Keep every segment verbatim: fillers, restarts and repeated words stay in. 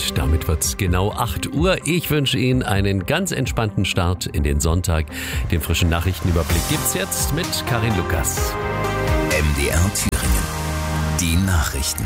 Und damit wird es genau acht Uhr. Ich wünsche Ihnen einen ganz entspannten Start in den Sonntag. Den frischen Nachrichtenüberblick gibt's jetzt mit Karin Lukas. M D R Thüringen. Die Nachrichten.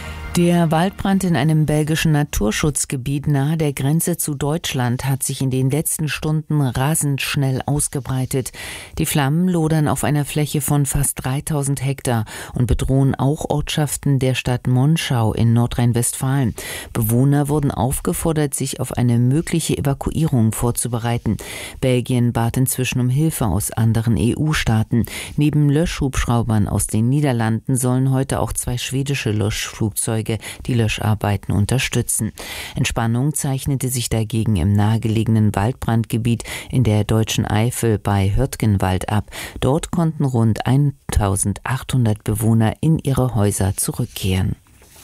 Der Waldbrand in einem belgischen Naturschutzgebiet nahe der Grenze zu Deutschland hat sich in den letzten Stunden rasend schnell ausgebreitet. Die Flammen lodern auf einer Fläche von fast dreitausend Hektar und bedrohen auch Ortschaften der Stadt Monschau in Nordrhein-Westfalen. Bewohner wurden aufgefordert, sich auf eine mögliche Evakuierung vorzubereiten. Belgien bat inzwischen um Hilfe aus anderen E U-Staaten. Neben Löschhubschraubern aus den Niederlanden sollen heute auch zwei schwedische Löschflugzeuge die Löscharbeiten unterstützen. Entspannung zeichnete sich dagegen im nahegelegenen Waldbrandgebiet in der deutschen Eifel bei Hürtgenwald ab. Dort konnten rund eintausendachthundert Bewohner in ihre Häuser zurückkehren.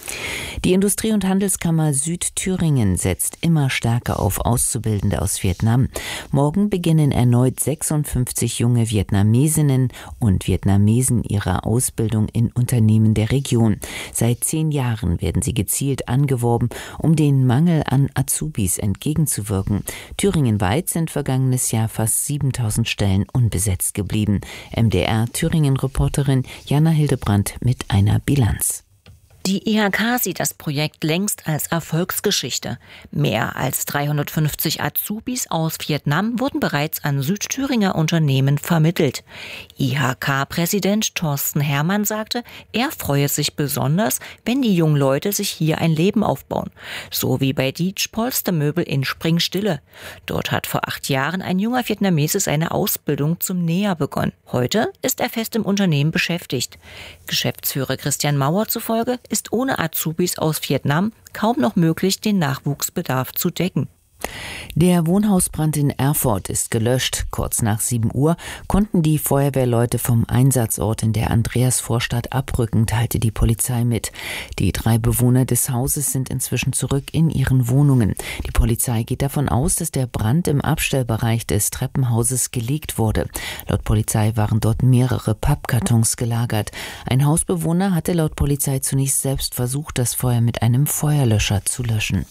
Die Industrie- und Handelskammer Südthüringen setzt immer stärker auf Auszubildende aus Vietnam. Morgen beginnen erneut sechsundfünfzig junge Vietnamesinnen und Vietnamesen ihre Ausbildung in Unternehmen der Region. Seit zehn Jahren werden sie gezielt angeworben, um den Mangel an Azubis entgegenzuwirken. Thüringenweit sind vergangenes Jahr fast siebentausend Stellen unbesetzt geblieben. M D R-Thüringen-Reporterin Jana Hildebrandt mit einer Bilanz. Die I H K sieht das Projekt längst als Erfolgsgeschichte. Mehr als dreihundertfünfzig Azubis aus Vietnam wurden bereits an Südthüringer Unternehmen vermittelt. I H K-Präsident Thorsten Herrmann sagte, er freue sich besonders, wenn die jungen Leute sich hier ein Leben aufbauen. So wie bei Dietsch Polstermöbel in Springstille. Dort hat vor acht Jahren ein junger Vietnamese seine Ausbildung zum Näher begonnen. Heute ist er fest im Unternehmen beschäftigt. Geschäftsführer Christian Mauer zufolge ist ohne Azubis aus Vietnam kaum noch möglich, den Nachwuchsbedarf zu decken. Der Wohnhausbrand in Erfurt ist gelöscht. Kurz nach sieben Uhr konnten die Feuerwehrleute vom Einsatzort in der Andreasvorstadt abrücken, teilte die Polizei mit. Die drei Bewohner des Hauses sind inzwischen zurück in ihren Wohnungen. Die Polizei geht davon aus, dass der Brand im Abstellbereich des Treppenhauses gelegt wurde. Laut Polizei waren dort mehrere Pappkartons gelagert. Ein Hausbewohner hatte laut Polizei zunächst selbst versucht, das Feuer mit einem Feuerlöscher zu löschen.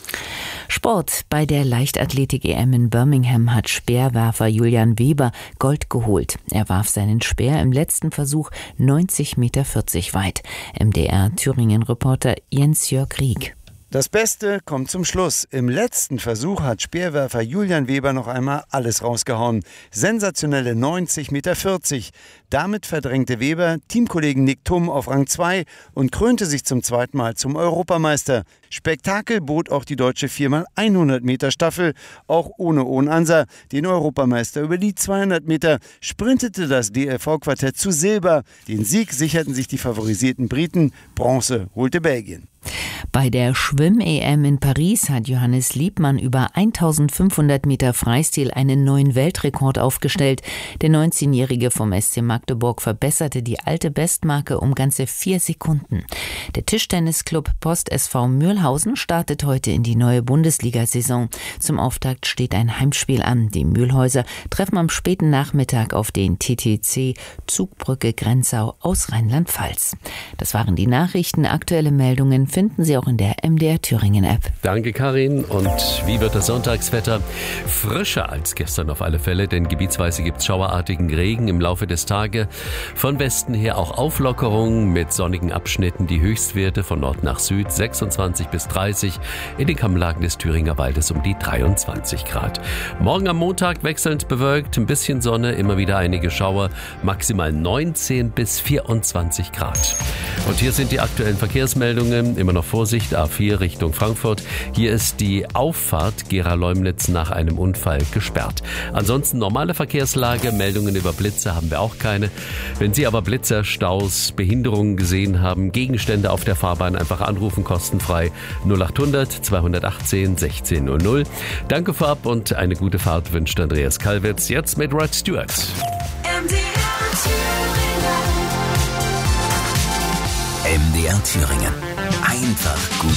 Sport. Bei der Leichtathletik-E M in Birmingham hat Speerwerfer Julian Weber Gold geholt. Er warf seinen Speer im letzten Versuch neunzig Komma vierzig Meter weit. M D R-Thüringen-Reporter Jens-Jörg Rieck. Das Beste kommt zum Schluss. Im letzten Versuch hat Speerwerfer Julian Weber noch einmal alles rausgehauen. Sensationelle neunzig Komma vierzig Meter. Damit verdrängte Weber Teamkollegen Nick Thum auf Rang zwei und krönte sich zum zweiten Mal zum Europameister. Spektakel bot auch die deutsche vier mal hundert Meter Staffel. Auch ohne Ohn Ansa, den Europameister über die zweihundert Meter, sprintete das D L V-Quartett zu Silber. Den Sieg sicherten sich die favorisierten Briten. Bronze holte Belgien. Bei der Schwimm-E M in Paris hat Johannes Liebmann über eintausendfünfhundert Meter Freistil einen neuen Weltrekord aufgestellt. Der neunzehnjährige vom S C Magdeburg verbesserte die alte Bestmarke um ganze vier Sekunden. Der Tischtennisclub Post S V Mülhausen startet heute in die neue Bundesliga-Saison. Zum Auftakt steht ein Heimspiel an. Die Mühlhäuser treffen am späten Nachmittag auf den T T C Zugbrücke Grenzau aus Rheinland-Pfalz. Das waren die Nachrichten. Aktuelle Meldungen finden Sie auch in der M D R Thüringen App. Danke, Karin. Und wie wird das Sonntagswetter? Frischer als gestern auf alle Fälle, denn gebietsweise gibt es schauerartigen Regen im Laufe des Tages. Von Westen her auch Auflockerung mit sonnigen Abschnitten. Die Höchstwerte von Nord nach Süd sechsundzwanzig bis dreißig. In den Kammlagen des Thüringer Waldes um die dreiundzwanzig Grad. Morgen am Montag wechselnd bewölkt, ein bisschen Sonne, immer wieder einige Schauer. Maximal neunzehn bis vierundzwanzig Grad. Und hier sind die aktuellen Verkehrsmeldungen. Immer noch Vorsicht, A vier Richtung Frankfurt. Hier ist die Auffahrt Gera-Leumnitz nach einem Unfall gesperrt. Ansonsten normale Verkehrslage, Meldungen über Blitze haben wir auch keine. Wenn Sie aber Blitzer, Staus, Behinderungen gesehen haben, Gegenstände auf der Fahrbahn, einfach anrufen, kostenfrei null achthundert zweihundertachtzehn sechzehn null null. Danke vorab und eine gute Fahrt wünscht Andreas Kalwitz. Jetzt mit Rod Stewart. M D R Thüringen. Einfach gut.